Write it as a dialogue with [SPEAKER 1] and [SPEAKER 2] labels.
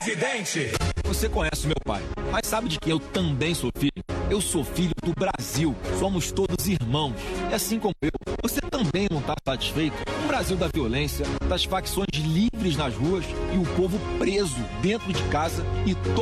[SPEAKER 1] Presidente!
[SPEAKER 2] Você conhece meu pai, mas sabe de quem eu também sou filho? Eu sou filho do Brasil. Somos todos irmãos. E assim como eu, você também não está satisfeito com o Brasil da violência, das facções livres nas ruas e o povo preso dentro de casa e